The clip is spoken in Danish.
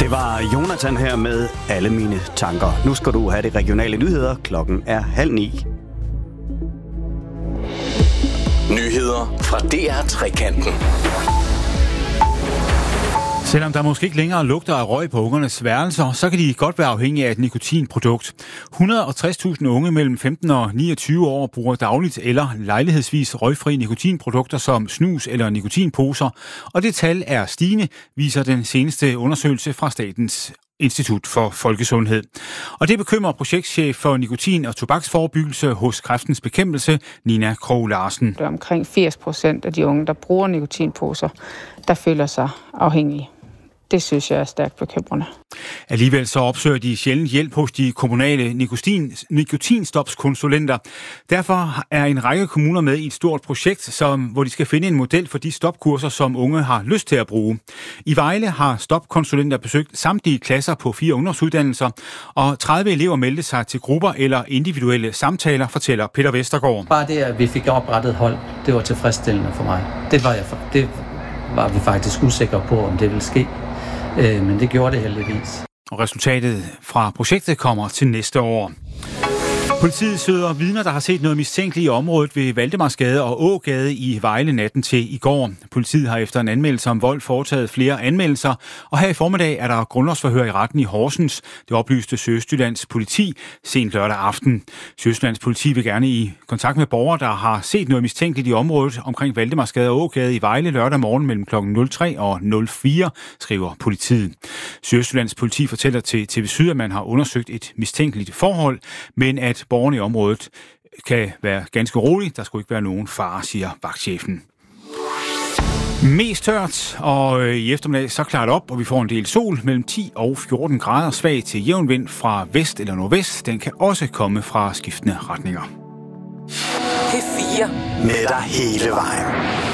Det var Jonathan her med Alle mine tanker. Nu skal du have de regionale nyheder. Klokken er 8:30. Nyheder fra DR Trekanten. Selvom der måske ikke længere lugter af røg på ungernes værelser, så kan de godt være afhængige af et nikotinprodukt. 160.000 unge mellem 15 og 29 år bruger dagligt eller lejlighedsvis røgfri nikotinprodukter som snus eller nikotinposer, og det tal er stigende, viser den seneste undersøgelse fra Statens Institut for Folkesundhed. Og det bekymrer projektchef for nikotin- og tobaksforebyggelse hos Kræftens Bekæmpelse, Nina Krog Larsen. Det er omkring 80% af de unge, der bruger nikotinposer, der føler sig afhængige. Det synes jeg er stærkt bekymrende. Alligevel så opsøger de sjældent hjælp hos de kommunale nikotinstopskonsulenter. Derfor er en række kommuner med i et stort projekt, hvor de skal finde en model for de stopkurser, som unge har lyst til at bruge. I Vejle har stopkonsulenter besøgt samtlige klasser på 4 ungdomsuddannelser, og 30 elever meldte sig til grupper eller individuelle samtaler, fortæller Peter Vestergaard. Bare det, at vi fik oprettet hold, det var tilfredsstillende for mig. Det var vi faktisk usikre på, om det ville ske. Men det gjorde det heldigvis. Og resultatet fra projektet kommer til næste år. Politiet søger vidner, der har set noget mistænkeligt i området ved Valdemarsgade og Ågade i Vejle natten til i går. Politiet har efter en anmeldelse om vold foretaget flere anmeldelser, og her i formiddag er der grundlovsforhør i retten i Horsens. Det oplyste Sydøstjyllands politi sent lørdag aften. Sydøstjyllands politi vil gerne i kontakt med borgere, der har set noget mistænkeligt i området omkring Valdemarsgade og Ågade i Vejle lørdag morgen mellem kl. 03 og 04, skriver politiet. Sydøstjyllands politi fortæller til TV Syd, at man har undersøgt et mistænkeligt forhold, men at borgerne i området kan være ganske rolige. Der skulle ikke være nogen fare, siger vagtchefen. Mest tørt, og i eftermiddag så klarer det op, og vi får en del sol mellem 10 og 14 grader, svag til jævn vind fra vest eller nordvest. Den kan også komme fra skiftende retninger. P4 med dig hele vejen.